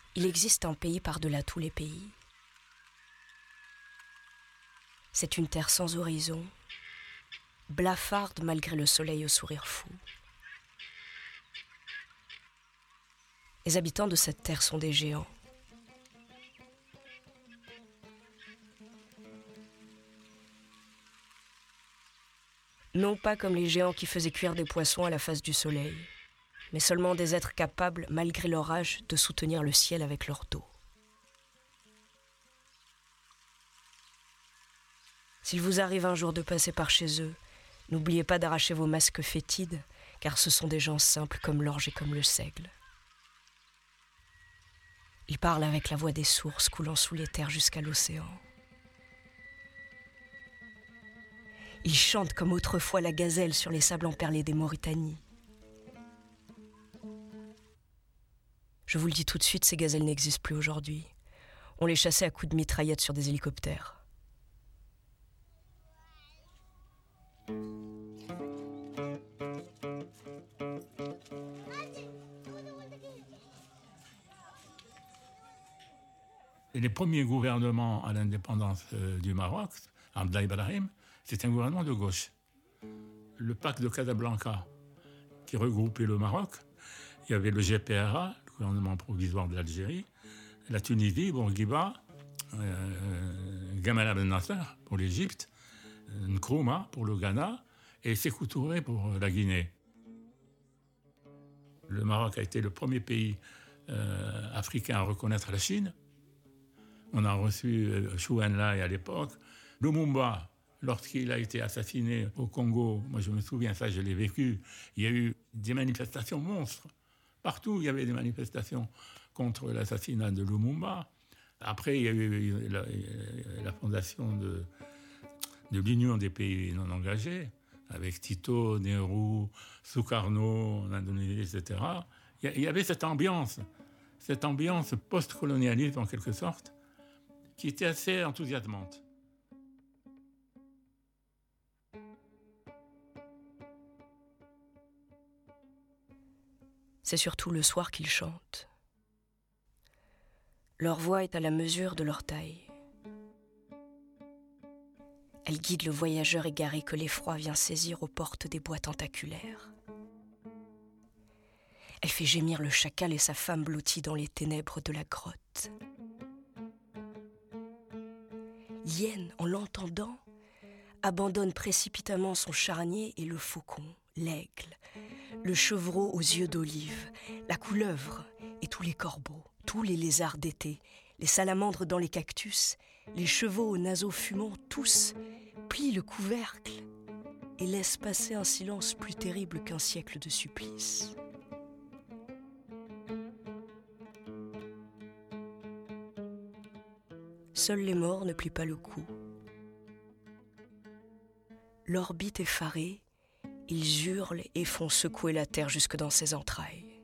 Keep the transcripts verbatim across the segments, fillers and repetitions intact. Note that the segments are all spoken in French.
Il existe un pays par-delà tous les pays. C'est une terre sans horizon, blafarde malgré le soleil au sourire fou. Les habitants de cette terre sont des géants. Non pas comme les géants qui faisaient cuire des poissons à la face du soleil, mais seulement des êtres capables, malgré leur âge, de soutenir le ciel avec leur dos. S'il vous arrive un jour de passer par chez eux, n'oubliez pas d'arracher vos masques fétides, car ce sont des gens simples comme l'orge et comme le seigle. Ils parlent avec la voix des sources coulant sous les terres jusqu'à l'océan. Ils chantent comme autrefois la gazelle sur les sables emperlés des Mauritanies. Je vous le dis tout de suite, ces gazelles n'existent plus aujourd'hui. On les chassait à coups de mitraillettes sur des hélicoptères. Et les premiers gouvernements à l'indépendance euh, du Maroc, Abdallah Ibrahim, c'était un gouvernement de gauche. Le pacte de Casablanca, qui regroupait le Maroc, il y avait le G P R A, le gouvernement provisoire de l'Algérie, la Tunisie, Bourguiba, euh, Gamal Abdel Nasser pour l'Égypte, Nkrumah pour le Ghana et Sékou Touré pour la Guinée. Le Maroc a été le premier pays euh, africain à reconnaître la Chine. On a reçu euh, Chou En-lai à l'époque. Lumumba, lorsqu'il a été assassiné au Congo, moi je me souviens, ça je l'ai vécu, il y a eu des manifestations monstres. Partout il y avait des manifestations contre l'assassinat de Lumumba. Après il y a eu la, la fondation de, de l'Union des pays non engagés, avec Tito, Nehru, Sukarno en Indonésie, et cetera. Il y avait cette ambiance, cette ambiance post-colonialiste en quelque sorte, qui était assez enthousiasmante. C'est surtout le soir qu'ils chantent. Leur voix est à la mesure de leur taille. Elle guide le voyageur égaré que l'effroi vient saisir aux portes des bois tentaculaires. Elle fait gémir le chacal et sa femme blottie dans les ténèbres de la grotte. L'hyène, en l'entendant, abandonne précipitamment son charnier et le faucon, l'aigle, le chevreau aux yeux d'olive, la couleuvre et tous les corbeaux, tous les lézards d'été, les salamandres dans les cactus, les chevaux aux naseaux fumants, tous plient le couvercle et laissent passer un silence plus terrible qu'un siècle de supplice. Seuls les morts ne plient pas le cou. L'orbite effarée, ils hurlent et font secouer la terre jusque dans ses entrailles.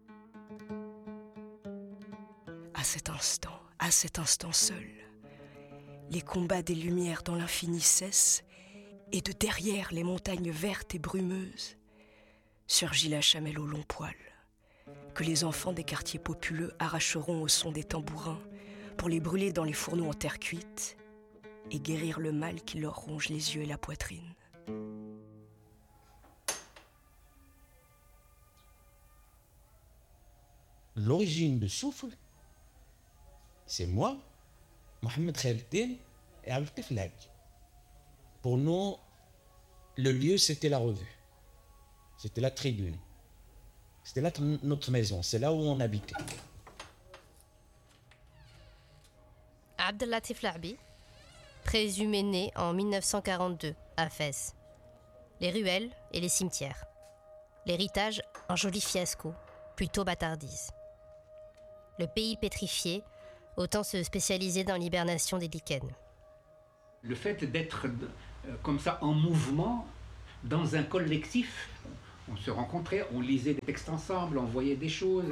À cet instant, à cet instant seul, les combats des lumières dans l'infini cessent et de derrière les montagnes vertes et brumeuses surgit la chamelle au long poil que les enfants des quartiers populeux arracheront au son des tambourins pour les brûler dans les fourneaux en terre cuite et guérir le mal qui leur ronge les yeux et la poitrine. L'origine de Souffle, c'est moi, Mohamed Khaïreddine et Abdeltif Lag. Pour nous, le lieu, c'était la revue. C'était la tribune. C'était là notre maison, c'est là où on habitait. Abdellatif Laabi, présumé né en dix-neuf cent quarante-deux à Fès. Les ruelles et les cimetières. L'héritage, un joli fiasco, plutôt bâtardise. Le pays pétrifié, autant se spécialiser dans l'hibernation des lichens. Le fait d'être euh, comme ça en mouvement, dans un collectif, on se rencontrait, on lisait des textes ensemble, on voyait des choses.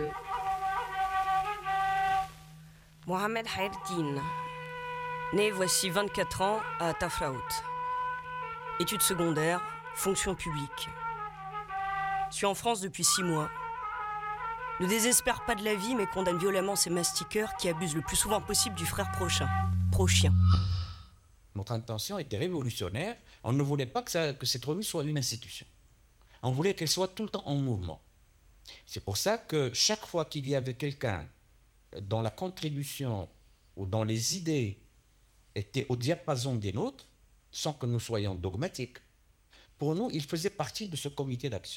Mohamed Khaïreddine, né voici vingt-quatre ans à Tafraout. Études secondaires, fonction publique. Je suis en France depuis six mois. Ne désespère pas de la vie, mais condamne violemment ces mastiqueurs qui abusent le plus souvent possible du frère prochain. Prochien. Notre intention était révolutionnaire. On ne voulait pas que, ça, que cette revue soit une institution. On voulait qu'elle soit tout le temps en mouvement. C'est pour ça que chaque fois qu'il y avait quelqu'un dont la contribution ou dont les idées étaient au diapason des nôtres, sans que nous soyons dogmatiques, pour nous, il faisait partie de ce comité d'action.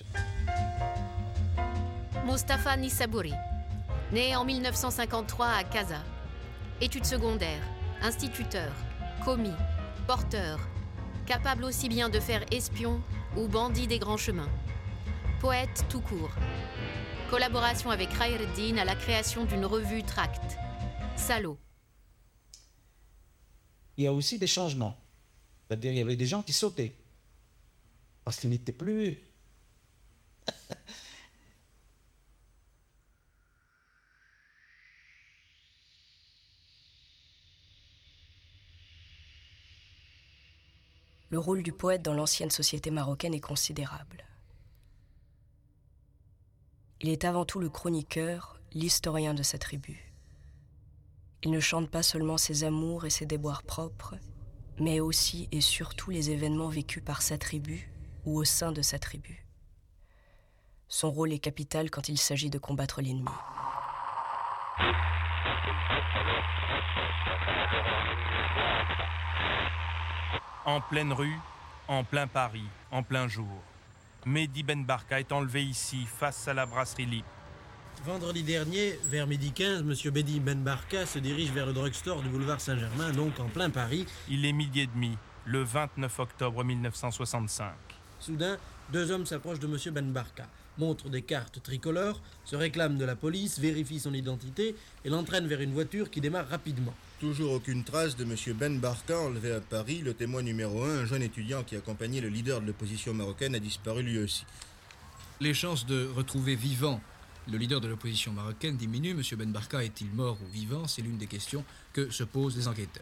Mostafa Nissabouri, né en mille neuf cent cinquante-trois à Casa. Études secondaires, instituteur, commis, porteur, capable aussi bien de faire espion ou bandit des grands chemins. Poète tout court. Collaboration avec Khaireddin à la création d'une revue Tract. Salaud. Il y a aussi des changements. C'est-à-dire il y avait des gens qui sautaient. Parce qu'ils n'étaient plus... Le rôle du poète dans l'ancienne société marocaine est considérable. Il est avant tout le chroniqueur, l'historien de sa tribu. Il ne chante pas seulement ses amours et ses déboires propres, mais aussi et surtout les événements vécus par sa tribu ou au sein de sa tribu. Son rôle est capital quand il s'agit de combattre l'ennemi. En pleine rue, en plein Paris, en plein jour. Mehdi Ben Barka est enlevé ici, face à la brasserie Lip. Vendredi dernier, vers midi quinze, M. Mehdi Ben Barka se dirige vers le drugstore du boulevard Saint-Germain, donc en plein Paris. Il est midi et demi, le vingt-neuf octobre mille neuf cent soixante-cinq. Soudain, deux hommes s'approchent de M. Ben Barka, montrent des cartes tricolores, se réclament de la police, vérifient son identité et l'entraînent vers une voiture qui démarre rapidement. Toujours aucune trace de M. Ben Barka enlevé à Paris. Le témoin numéro un, un jeune étudiant qui accompagnait le leader de l'opposition marocaine, a disparu lui aussi. Les chances de retrouver vivant le leader de l'opposition marocaine diminuent. M. Ben Barka est-il mort ou vivant? C'est l'une des questions que se posent les enquêteurs.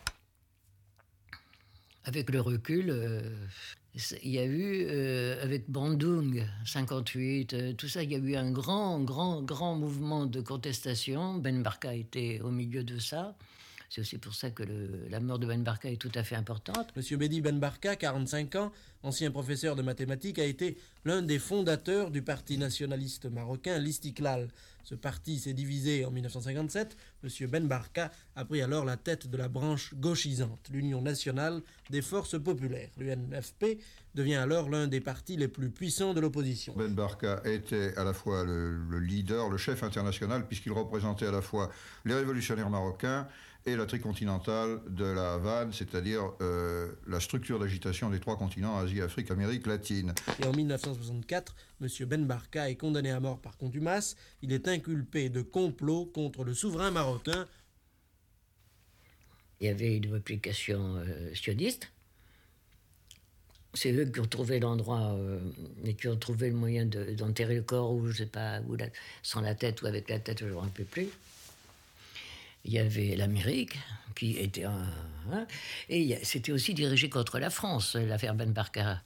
Avec le recul, euh, il y a eu, euh, avec Bandung, cinquante-huit, euh, tout ça, il y a eu un grand, grand, grand mouvement de contestation. Ben Barka était au milieu de ça. C'est aussi pour ça que le, la mort de Ben Barka est tout à fait importante. Monsieur Mehdi Ben Barka, quarante-cinq ans, ancien professeur de mathématiques, a été l'un des fondateurs du parti nationaliste marocain, l'Istiklal. Ce parti s'est divisé en mille neuf cent cinquante-sept. Monsieur Ben Barka a pris alors la tête de la branche gauchisante, l'Union nationale des forces populaires. L'U N F P devient alors l'un des partis les plus puissants de l'opposition. Ben Barka était à la fois le, le leader, le chef international, puisqu'il représentait à la fois les révolutionnaires marocains et la tricontinentale de la Havane, c'est-à-dire euh, la structure d'agitation des trois continents, Asie, Afrique, Amérique latine. Et en mille neuf cent soixante-quatre, M. Ben Barka est condamné à mort par contumace. Il est inculpé de complot contre le souverain marocain. Il y avait une réplication euh, sioniste. C'est eux qui ont trouvé l'endroit euh, et qui ont trouvé le moyen de, d'enterrer le corps, ou je sais pas, ou la, sans la tête ou avec la tête, je ne me rappelle plus. Il y avait l'Amérique, qui était un... Hein, et il y a, c'était aussi dirigé contre la France, l'affaire Ben Barka.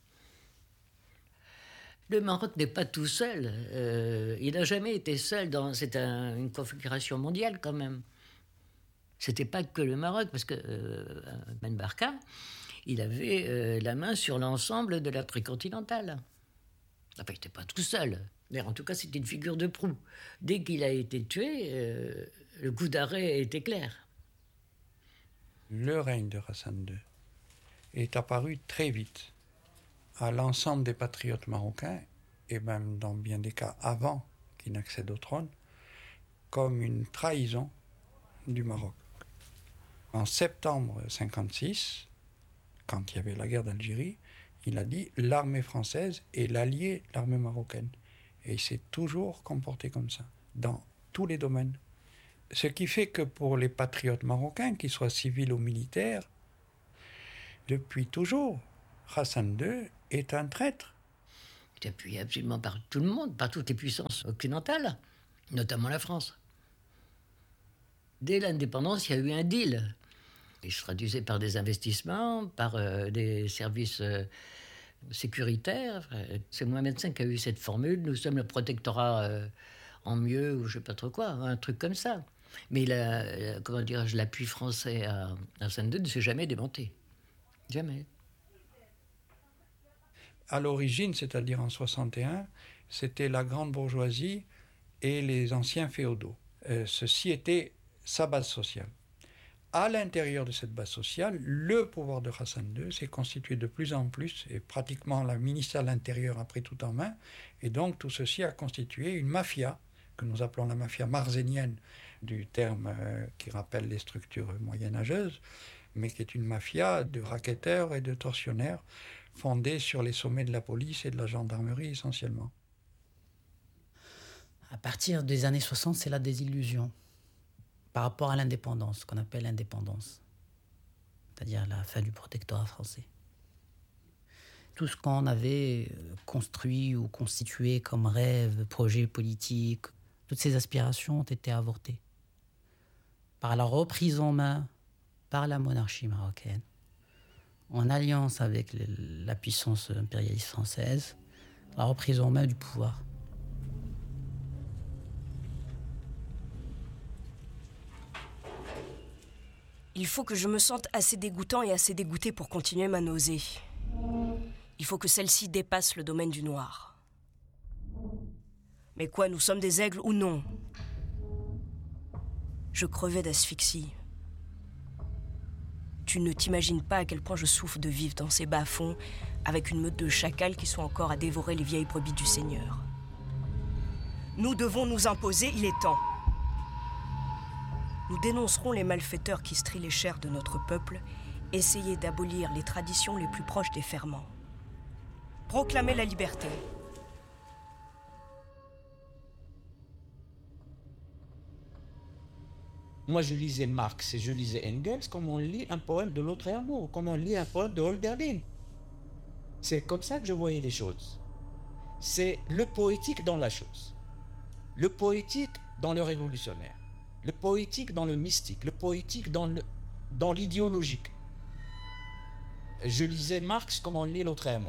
Le Maroc n'est pas tout seul. Euh, il n'a jamais été seul. Dans, c'est un, une configuration mondiale, quand même. C'était pas que le Maroc, parce que euh, Ben Barka, il avait euh, la main sur l'ensemble de la tricontinentale. Enfin, il n'était pas tout seul. Mais en tout cas, c'était une figure de proue. Dès qu'il a été tué... Euh, le coup d'arrêt était clair. Le règne de Hassan deux est apparu très vite à l'ensemble des patriotes marocains, et même dans bien des cas avant qu'il n'accède au trône, comme une trahison du Maroc. En septembre cinquante-six, quand il y avait la guerre d'Algérie, il a dit « l'armée française est l'allié de l'armée marocaine ». Et il s'est toujours comporté comme ça, dans tous les domaines. Ce qui fait que pour les patriotes marocains, qu'ils soient civils ou militaires, depuis toujours, Hassan deux est un traître. Il est appuyé absolument par tout le monde, par toutes les puissances occidentales, notamment la France. Dès l'indépendance, il y a eu un deal. Il se traduisait par des investissements, par euh, des services euh, sécuritaires. C'est Mohamed cinq qui a eu cette formule. Nous sommes le protectorat... Euh, en mieux, ou je sais pas trop quoi, un truc comme ça. Mais la, la, comment dirais-je, l'appui français à Hassan deux ne s'est jamais démonté. Jamais. À l'origine, c'est-à-dire en soixante et un, c'était la grande bourgeoisie et les anciens féodaux. Euh, ceci était sa base sociale. À l'intérieur de cette base sociale, le pouvoir de Hassan deux s'est constitué de plus en plus, et pratiquement le ministère de l'Intérieur a pris tout en main, et donc tout ceci a constitué une mafia, que nous appelons la mafia marzénienne, du terme euh, qui rappelle les structures moyenâgeuses, mais qui est une mafia de racketteurs et de tortionnaires fondée sur les sommets de la police et de la gendarmerie essentiellement. À partir des années soixante, c'est la désillusion par rapport à l'indépendance, qu'on appelle l'indépendance, c'est-à-dire la fin du protectorat français. Tout ce qu'on avait construit ou constitué comme rêve, projet politique, toutes ces aspirations ont été avortées par la reprise en main par la monarchie marocaine, en alliance avec la puissance impérialiste française, la reprise en main du pouvoir. Il faut que je me sente assez dégoûtant et assez dégoûté pour continuer ma nausée. Il faut que celle-ci dépasse le domaine du noir. Mais quoi, nous sommes des aigles ou non? Je crevais d'asphyxie. Tu ne t'imagines pas à quel point je souffre de vivre dans ces bas-fonds avec une meute de chacals qui sont encore à dévorer les vieilles brebis du Seigneur. Nous devons nous imposer, il est temps. Nous dénoncerons les malfaiteurs qui strient les chairs de notre peuple, essayer d'abolir les traditions les plus proches des ferments. Proclamer la liberté. Moi, je lisais Marx et je lisais Engels comme on lit un poème de Lautréamont, comme on lit un poème de Hölderlin. C'est comme ça que je voyais les choses. C'est le poétique dans la chose. Le poétique dans le révolutionnaire. Le poétique dans le mystique, le poétique dans, le, dans l'idéologique. Je lisais Marx comme on lit Lautréamont.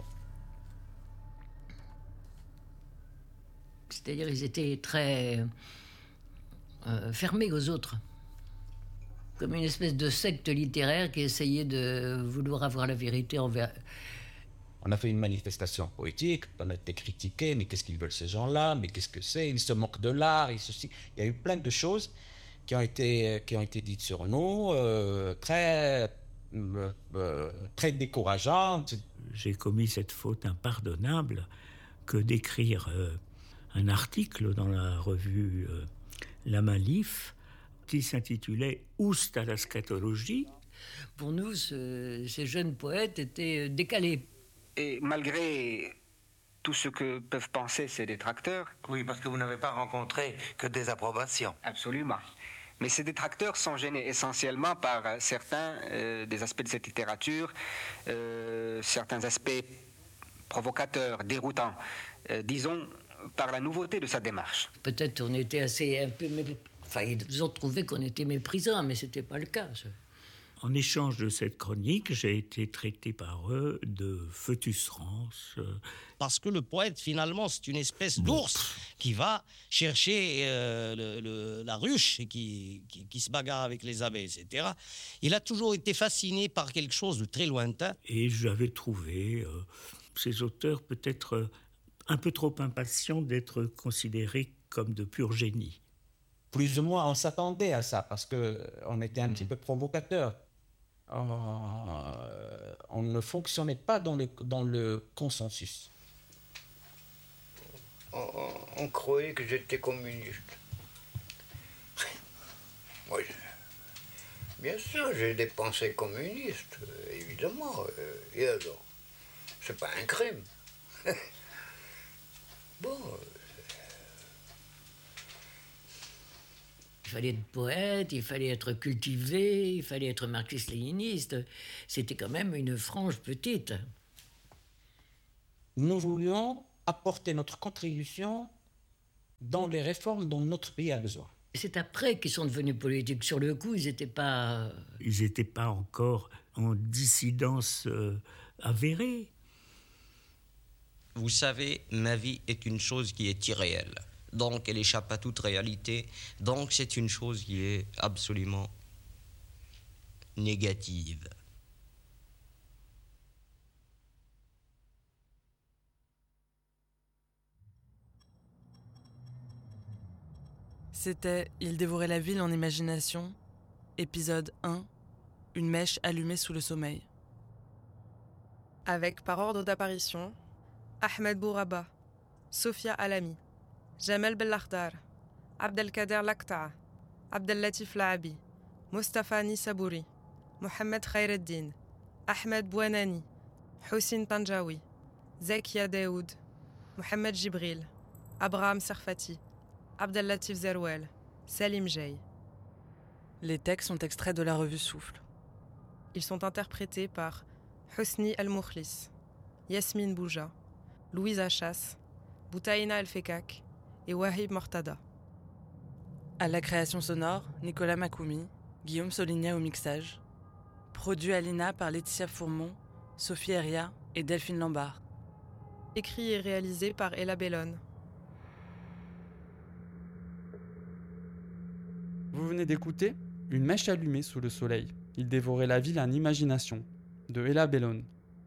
C'est-à-dire ils étaient très euh, fermés aux autres. Comme une espèce de secte littéraire qui essayait de vouloir avoir la vérité envers... On a fait une manifestation poétique, on a été critiqué, mais qu'est-ce qu'ils veulent ces gens-là, mais qu'est-ce que c'est, ils se moquent de l'art, et ceci. Il y a eu plein de choses qui ont été, qui ont été dites sur nous, euh, très, euh, euh, très décourageantes. J'ai commis cette faute impardonnable que d'écrire euh, un article dans la revue euh, La Malif qui s'intitulait « Oust à la scatologie ». Pour nous, ce, ces jeunes poètes étaient décalés. Et malgré tout ce que peuvent penser ces détracteurs... Oui, parce que vous n'avez pas rencontré que des approbations. Absolument. Mais ces détracteurs sont gênés essentiellement par certains euh, des aspects de cette littérature, euh, certains aspects provocateurs, déroutants, euh, disons, par la nouveauté de sa démarche. Peut-être on était assez... un peu... Enfin, ils ont trouvé qu'on était méprisants, mais ce n'était pas le cas. Ça. En échange de cette chronique, j'ai été traité par eux de foetus rance. Parce que le poète, finalement, c'est une espèce d'ours qui va chercher euh, le, le, la ruche et qui, qui, qui se bagarre avec les abeilles, et cetera. Il a toujours été fasciné par quelque chose de très lointain. Et j'avais trouvé euh, ces auteurs peut-être euh, un peu trop impatients d'être considérés comme de pur génie. Plus ou moins, on s'attendait à ça, parce qu'on était un petit peu provocateurs. On, on ne fonctionnait pas dans le, dans le consensus. On, on, on croyait que j'étais communiste. Oui. Bien sûr, j'ai des pensées communistes, évidemment. Et alors, c'est pas un crime. Bon... Il fallait être poète, il fallait être cultivé, il fallait être marxiste-léniniste. C'était quand même une frange petite. Nous voulions apporter notre contribution dans les réformes dont notre pays a besoin. C'est après qu'ils sont devenus politiques. Sur le coup, ils n'étaient pas... Ils n'étaient pas encore en dissidence euh, avérée. Vous savez, ma vie est une chose qui est irréelle. donc elle échappe à toute réalité. Donc c'est une chose qui est absolument négative. C'était Il dévorait la ville en imagination, épisode un, une mèche allumée sous le sommeil. Avec par ordre d'apparition, Ahmed Bouraba, Sophia Alami, Jamel Belakhdar, Abdelkader Lakta'a, Abdellatif Laabi, Mustafa Nisabouri, Mohamed Khaireddin, Ahmed Bouanani, Houssine Tanjawi, Zakia Daoud, Mohamed Jibril, Abraham Sarfati, Abdellatif Zerouel, Salim Jey. Les textes sont extraits de la revue Souffle. Ils sont interprétés par Hosni El-Moukhlis, Yasmine Bouja, Louise Achas, Boutaïna El-Fekak et Wahib Mortada. À la création sonore, Nicolas Makoumi, Guillaume Soligna au mixage. Produit à l'I N A par Laetitia Fourmont, Sophie Heria et Delphine Lambard. Écrit et réalisé par Ella Bellone. Vous venez d'écouter Une mèche allumée sous le soleil. Il dévorait la ville en imagination, de Ella Bellone.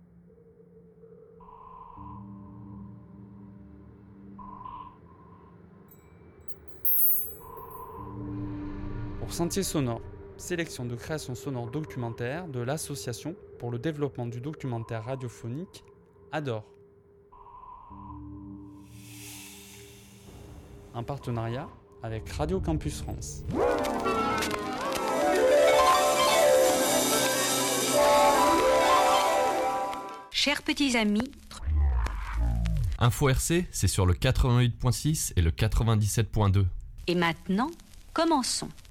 Pour Sentier Sonore, sélection de création sonore documentaire de l'Association pour le développement du documentaire radiophonique A D O R. Un partenariat avec Radio Campus France. Chers petits amis, Info R C, c'est sur le quatre-vingt-huit point six et le quatre-vingt-dix-sept point deux. et maintenant, commençons.